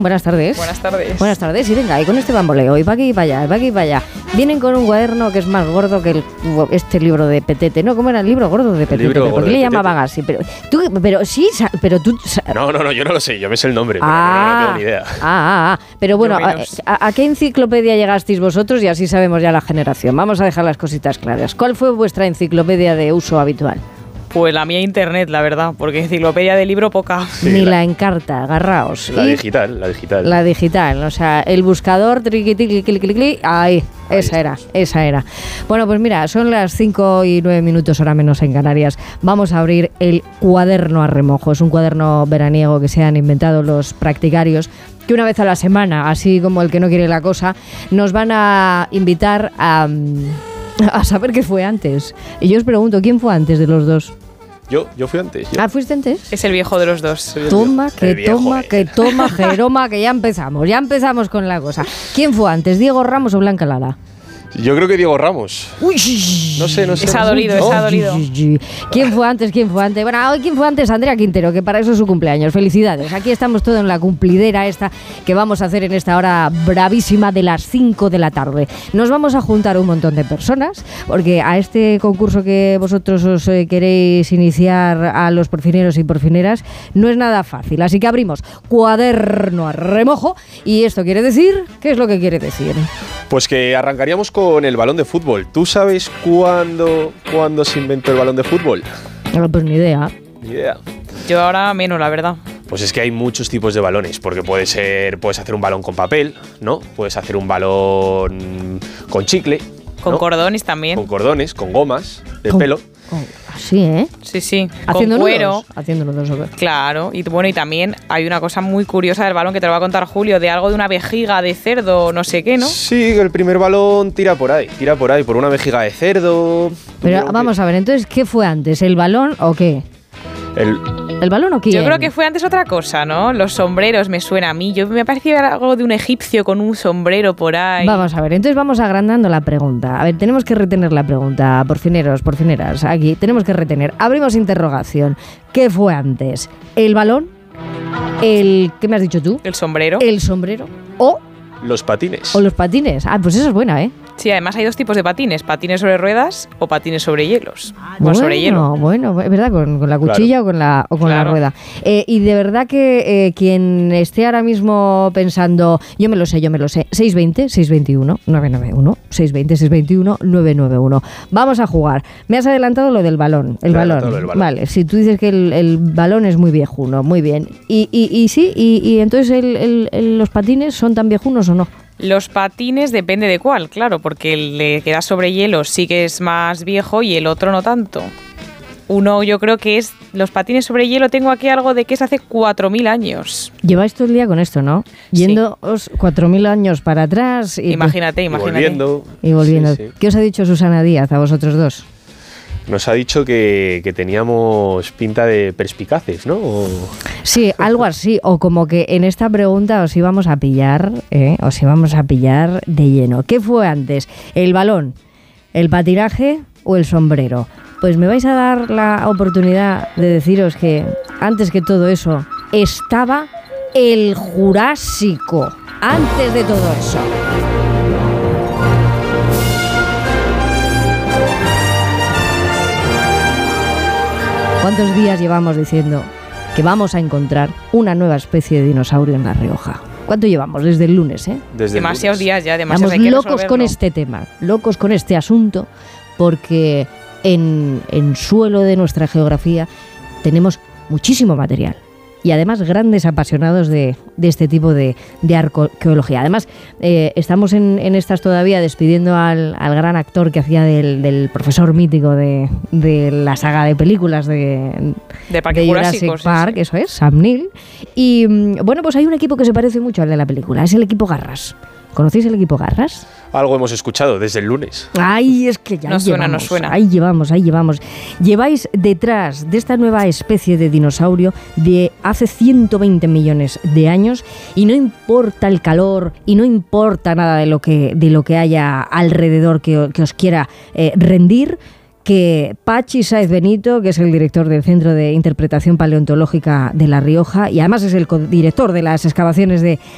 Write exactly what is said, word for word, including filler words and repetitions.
Buenas tardes. Buenas tardes. Buenas tardes. Y venga, y con este bamboleo, y para aquí y para allá, y para aquí y para allá. Vienen con un cuaderno que es más gordo que el, este libro de Petete. ¿No? ¿Cómo era el libro gordo de Petete? ¿Por qué le llamaban así? Pero, tú, pero sí, pero tú... No, no, no, yo no lo sé, yo me sé el nombre, ah, pero no, no tengo ni idea. Ah, ah, ah. Pero bueno, a, a, ¿a qué enciclopedia llegasteis vosotros? Y así sabemos ya la generación. Vamos a dejar las cositas claras. ¿Cuál fue vuestra enciclopedia de uso habitual? Pues la mía internet, la verdad, porque enciclopedia de libro poca. Sí, Ni la, la encarta, agarraos. La y digital, la digital. La digital, o sea, el buscador, triqui, triqui, clic, clic, clic, ahí, ahí esa era, esa era. Bueno, pues mira, son las cinco y nueve minutos, hora menos en Canarias. Vamos a abrir el cuaderno a remojo. Es un cuaderno veraniego que se han inventado los practicarios, que una vez a la semana, así como el que no quiere la cosa, nos van a invitar a... a saber qué fue antes. Y yo os pregunto, ¿quién fue antes de los dos? Yo, yo fui antes. Yo. Ah, ¿fuiste antes? Es el viejo de los dos. Toma, que viejo, toma, eh. que toma, Jeroma, que ya empezamos, ya empezamos con la cosa. ¿Quién fue antes, Diego Ramos o Blanca Lara? Yo creo que Diego Ramos. Uy, no sé, no sé. Esa ha dolido, esa ha dolido. ¿Quién fue antes? ¿Quién fue antes? Bueno, hoy quién fue antes, Andrea Quintero, que para eso es su cumpleaños. Felicidades. Aquí estamos todos en la cumplidera esta que vamos a hacer en esta hora bravísima de las cinco de la tarde. Nos vamos a juntar un montón de personas, porque a este concurso que vosotros os eh, queréis iniciar a los porfineros y porfineras no es nada fácil. Así que abrimos cuaderno a remojo y esto quiere decir, ¿qué es lo que quiere decir? Pues que arrancaríamos con el balón de fútbol. ¿Tú sabes cuándo, cuándo se inventó el balón de fútbol? No, pues ni idea. Ni idea. Yo ahora menos, la verdad. Pues es que hay muchos tipos de balones, porque puede ser, puedes hacer un balón con papel, ¿no? Puedes hacer un balón con chicle, con ¿no? cordones también. Con cordones, con gomas de con, pelo. Con, sí, ¿eh? Sí, sí. Haciendo con cuero. Nudos, haciendo nudos, ¿o qué? Claro. Y bueno, y también hay una cosa muy curiosa del balón que te lo va a contar Julio, de algo de una vejiga de cerdo, no sé qué, ¿no? Sí, el primer balón tira por ahí, tira por ahí, por una vejiga de cerdo. Pero vamos a ver, entonces, ¿qué fue antes? ¿El balón o qué? El... ¿El balón o quién? Yo creo que fue antes otra cosa, ¿no? Los sombreros me suena a mí. Yo me parecía algo de un egipcio con un sombrero por ahí. Vamos a ver, entonces vamos agrandando la pregunta. A ver, tenemos que retener la pregunta, porfineros, porfineras. Aquí tenemos que retener. Abrimos interrogación. ¿Qué fue antes? ¿El balón? ¿El... ¿Qué me has dicho tú? ¿El sombrero? ¿El sombrero? ¿O...? Los patines. ¿O los patines? Ah, pues eso es buena, ¿eh? Sí, además hay dos tipos de patines, patines sobre ruedas o patines sobre hielos. Bueno, sobre hielo. Bueno, es verdad, con, con la cuchilla claro. o con la, o con claro. la rueda. Eh, y de verdad que eh, quien esté ahora mismo pensando, yo me lo sé, yo me lo sé, seis veinte, seis veintiuno, nueve noventa y uno, seis veinte, seis veintiuno, nueve noventa y uno. Vamos a jugar. Me has adelantado lo del balón. El balón. balón. Vale, si tú dices que el, el balón es muy viejuno, muy bien. Y, y, y sí, y, y entonces el, el, el, los patines son tan viejunos o no. Los patines depende de cuál, claro, porque el que queda sobre hielo sí que es más viejo y el otro no tanto. Uno yo creo que es, los patines sobre hielo tengo aquí algo de que es hace cuatro mil años. Lleváis todo el día con esto, ¿no? Yéndoos sí. cuatro mil años para atrás. Y imagínate, y imagínate. Volviendo. Y volviendo. Sí, sí. ¿Qué os ha dicho Susana Díaz a vosotros dos? Nos ha dicho que, que teníamos pinta de perspicaces, ¿no? O... Sí, algo así. O como que en esta pregunta os íbamos a pillar, ¿eh? Os íbamos a pillar de lleno. ¿Qué fue antes? ¿El balón, el patinaje o el sombrero? Pues me vais a dar la oportunidad de deciros que antes que todo eso estaba el Jurásico. Antes de todo eso. ¿Cuántos días llevamos diciendo que vamos a encontrar una nueva especie de dinosaurio en La Rioja? ¿Cuánto llevamos? Desde el lunes, ¿eh? Desde demasiados el lunes. días ya, demasiados. Estamos locos con este tema, locos con este asunto, porque en, en suelo de nuestra geografía tenemos muchísimo material. Y además grandes apasionados de, de este tipo de, de arqueología. Además, eh, estamos en, en estas todavía despidiendo al, al gran actor que hacía del, del profesor mítico de, de la saga de películas de, de, de Jurassic Park, sí, sí. Eso es, Sam Neill. Y bueno, pues hay un equipo que se parece mucho al de la película, es el equipo Garras. ¿Conocéis el equipo Garras? Algo hemos escuchado desde el lunes. Ay, es que ya nos suena, llevamos, nos suena. Ahí llevamos, ahí llevamos. Lleváis detrás de esta nueva especie de dinosaurio de hace ciento veinte millones de años y no importa el calor y no importa nada de lo que, de lo que haya alrededor que, que os quiera eh, rendir, que Pachi Sáez Benito, que es el director del Centro de Interpretación Paleontológica de La Rioja y además es el director de las excavaciones de